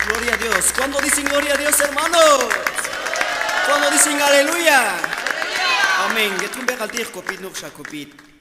Gloria a Dios. ¿Cuándo dicen gloria a Dios, hermanos? ¿Cuándo dicen aleluya? Amén. Que tú me hagas el tío copit, no, copit.